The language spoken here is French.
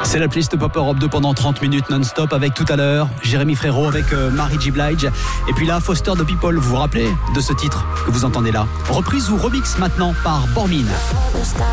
C'est la playlist Pop Europe 2 pendant 30 minutes non-stop avec tout à l'heure Jérémy Frérot avec Mary J. Blige. Et puis là, Foster the People, vous vous rappelez de ce titre que vous entendez là? Reprise ou remix maintenant par Bormin.